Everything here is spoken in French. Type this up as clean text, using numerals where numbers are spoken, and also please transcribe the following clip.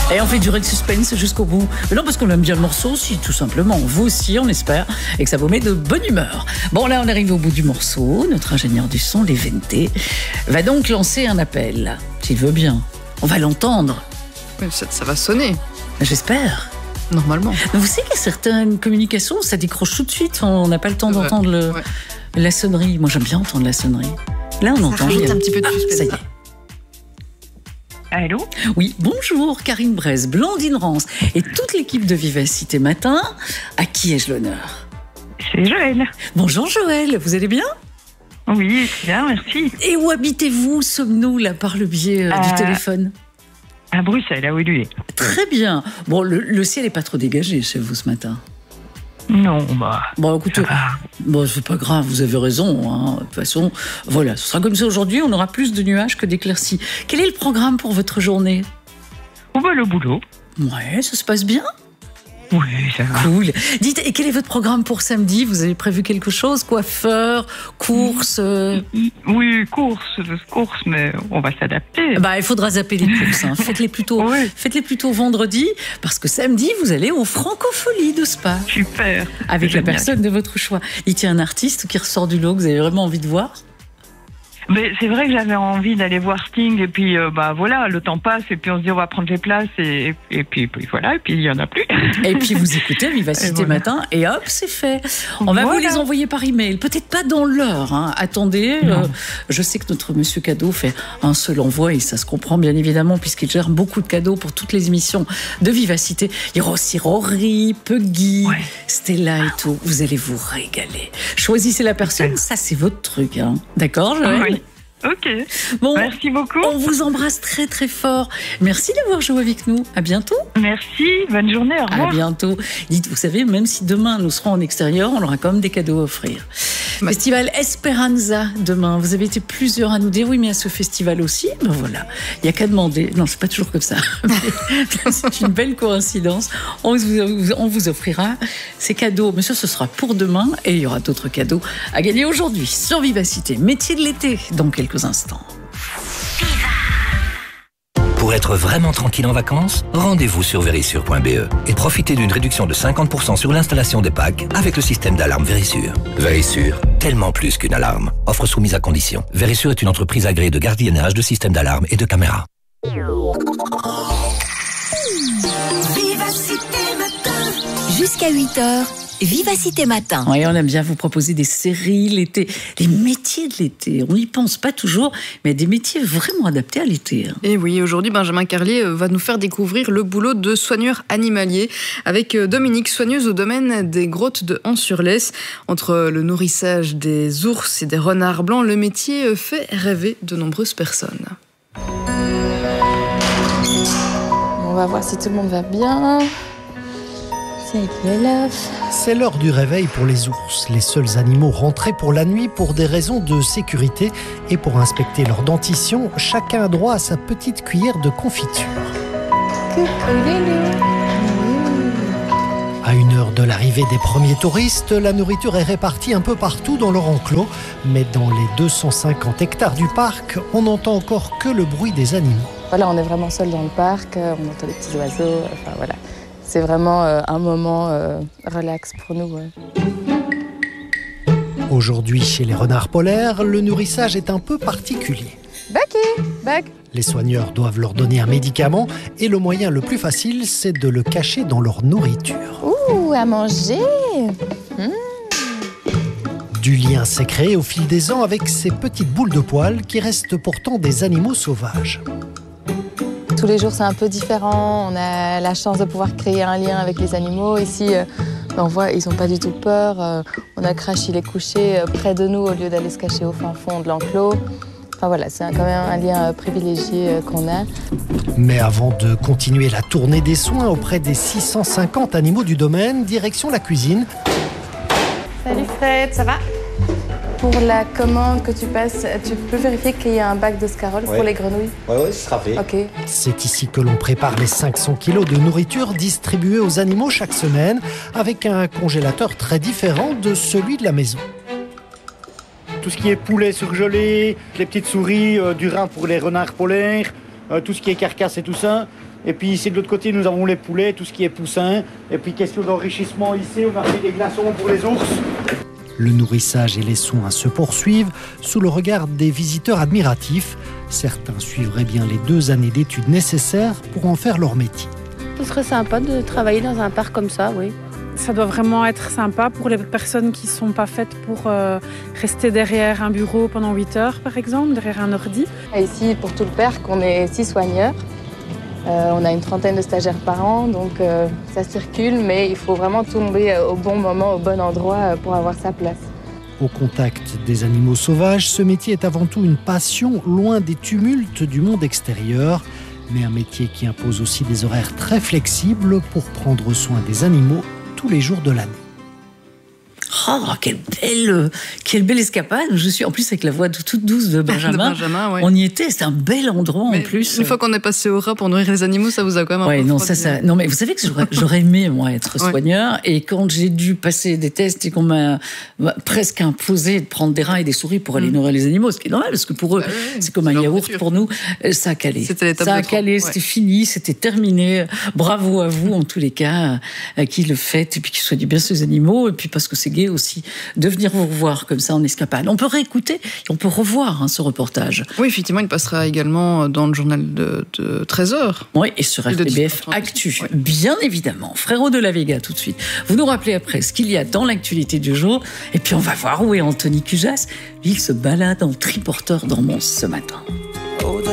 Et on fait durer le suspense jusqu'au bout. Mais non, parce qu'on aime bien le morceau aussi, tout simplement. Vous aussi, on espère, et que ça vous met de bonne humeur. Bon, là, on arrive au bout du morceau. Notre ingénieur du son, Léventé, va donc lancer un appel, s'il veut bien. On va l'entendre. Ça va sonner. J'espère. Normalement. Mais vous savez qu'il y a certaines communications, ça décroche tout de suite. On n'a pas le temps d'entendre la sonnerie. Moi, j'aime bien entendre la sonnerie. Là, on entend. Rajoute un petit peu de suspense. Ça y est. Allô ? Oui, bonjour, Karine Brez, Blandine Rance et toute l'équipe de Vivacité Matin. À qui ai-je l'honneur ? C'est Joël. Bonjour Joël, vous allez bien ? Oui, bien, merci. Et où habitez-vous, sommes-nous, là, par le biais du téléphone ? À Bruxelles, à Woluwe. Très bien. Bon, le ciel n'est pas trop dégagé chez vous ce matin ? Non, Bon, écoutez, c'est pas grave, vous avez raison. Hein. De toute façon, voilà, ce sera comme ça aujourd'hui, on aura plus de nuages que d'éclaircies. Quel est le programme pour votre journée ? le boulot. Ouais, ça se passe bien ? Oui, ça va. Cool. Dites, et quel est votre programme pour samedi ? Vous avez prévu quelque chose ? Coiffeur, course Oui, course, mais on va s'adapter. Il faudra zapper les courses. Hein. Faites-les plutôt vendredi, parce que samedi, vous allez au Francophonie de Spa. Super. Avec Génial. la personne de votre choix. Il y a un artiste qui ressort du lot que vous avez vraiment envie de voir ? Mais c'est vrai que j'avais envie d'aller voir Sting, et puis voilà, le temps passe, et puis on se dit on va prendre les places, et puis voilà, et puis il y en a plus. Et puis vous écoutez Vivacité Matin, et hop, c'est fait. On va vous les envoyer par email, peut-être pas dans l'heure, hein. Attendez, je sais que notre monsieur cadeau fait un seul envoi, et ça se comprend bien évidemment, puisqu'il gère beaucoup de cadeaux pour toutes les émissions de Vivacité. Il y aura aussi Rory, Puggy, Stella et tout. Vous allez vous régaler. Choisissez la personne, ça c'est votre truc, hein. D'accord, Joël ? Oui. Ok, bon, merci beaucoup. On vous embrasse très très fort. Merci d'avoir joué avec nous. À bientôt. Merci, bonne journée, au revoir. À bientôt. Dites, vous savez, même si demain nous serons en extérieur, on aura quand même des cadeaux à offrir. Festival Esperanza demain. Vous avez été plusieurs à nous dire oui, mais à ce festival aussi. Ben voilà, il n'y a qu'à demander. Non, c'est pas toujours comme ça. C'est une belle coïncidence. On vous offrira ces cadeaux. Mais ça, ce sera pour demain, et il y aura d'autres cadeaux à gagner aujourd'hui sur Vivacité. Métier de l'été dans quelques instants. Pour être vraiment tranquille en vacances, rendez-vous sur Verisure.be et profitez d'une réduction de 50% sur l'installation des packs avec le système d'alarme Verisure. Verisure, tellement plus qu'une alarme. Offre soumise à condition. Verisure est une entreprise agréée de gardiennage, de systèmes d'alarme et de caméras. Jusqu'à 8h, Vivacité Matin. Oui, on aime bien vous proposer des séries l'été, les métiers de l'été. On n'y pense pas toujours, mais des métiers vraiment adaptés à l'été. Hein. Et oui, aujourd'hui, Benjamin Carlier va nous faire découvrir le boulot de soigneur animalier avec Dominique, soigneuse au domaine des grottes de Hans-sur-Lesse. Entre le nourrissage des ours et des renards blancs, le métier fait rêver de nombreuses personnes. On va voir si tout le monde va bien. C'est l'heure du réveil pour les ours, les seuls animaux rentrés pour la nuit pour des raisons de sécurité et pour inspecter leur dentition, chacun a droit à sa petite cuillère de confiture. À 1 heure de l'arrivée des premiers touristes, la nourriture est répartie un peu partout dans leur enclos, mais dans les 250 hectares du parc, on n'entend encore que le bruit des animaux. Voilà, on est vraiment seul dans le parc, on entend les petits oiseaux, enfin voilà. C'est vraiment un moment relax pour nous. Ouais. Aujourd'hui, chez les renards polaires, le nourrissage est un peu particulier. Back. Les soigneurs doivent leur donner un médicament et le moyen le plus facile, c'est de le cacher dans leur nourriture. Ouh, à manger. Du lien s'est créé au fil des ans avec ces petites boules de poils qui restent pourtant des animaux sauvages. Tous les jours, c'est un peu différent. On a la chance de pouvoir créer un lien avec les animaux. Ici, on voit, ils n'ont pas du tout peur. On a Crash, il est couché près de nous au lieu d'aller se cacher au fin fond de l'enclos. Enfin voilà, c'est quand même un lien privilégié qu'on a. Mais avant de continuer la tournée des soins auprès des 650 animaux du domaine, direction la cuisine. Salut Fred, ça va ? Pour la commande que tu passes, tu peux vérifier qu'il y a un bac de scarole pour les grenouilles ? Oui, ce sera fait. Ok. C'est ici que l'on prépare les 500 kilos de nourriture distribuée aux animaux chaque semaine, avec un congélateur très différent de celui de la maison. Tout ce qui est poulet surgelé, les petites souris, du rein pour les renards polaires, tout ce qui est carcasse et tout ça, Et puis ici de l'autre côté, nous avons les poulets, tout ce qui est poussin. Et puis question d'enrichissement ici, on a fait des glaçons pour les ours. Le nourrissage et les soins se poursuivent sous le regard des visiteurs admiratifs. Certains suivraient bien les 2 années d'études nécessaires pour en faire leur métier. Ce serait sympa de travailler dans un parc comme ça, oui. Ça doit vraiment être sympa pour les personnes qui ne sont pas faites pour rester derrière un bureau pendant 8 heures, par exemple, derrière un ordi. Ici, pour tout le parc, on est 6 soigneurs. On a une 30aine de stagiaires par an, donc ça circule, mais il faut vraiment tomber au bon moment, au bon endroit pour avoir sa place. Au contact des animaux sauvages, ce métier est avant tout une passion, loin des tumultes du monde extérieur. Mais un métier qui impose aussi des horaires très flexibles pour prendre soin des animaux tous les jours de l'année. Oh, quelle belle escapade. Je suis en plus avec la voix toute douce de Benjamin. Ouais. On y était, c'est un bel endroit en plus. Une fois qu'on est passé au rat pour nourrir les animaux, ça vous a quand même un peu refroidi. Non, mais vous savez que j'aurais aimé, moi, être soigneur. Et quand j'ai dû passer des tests et qu'on m'a presque imposé de prendre des rats et des souris pour aller nourrir les animaux, ce qui est normal, parce que pour eux, c'est comme un yaourt pour nous, ça a calé. C'était fini, c'était terminé. Bravo à vous, en tous les cas, qui le faites, et puis qui soignez bien ces animaux, et puis parce que c'est gai aussi de venir vous revoir comme ça en escapade. On peut réécouter et on peut revoir ce reportage. Oui, effectivement, il passera également dans le journal de 13h. Oui, et sur RTBF Actu, bien évidemment. Frérot de la Vega, tout de suite. Vous nous rappelez après ce qu'il y a dans l'actualité du jour, et puis on va voir où est Anthony Cujas. Lui, il se balade en triporteur dans Mons ce matin.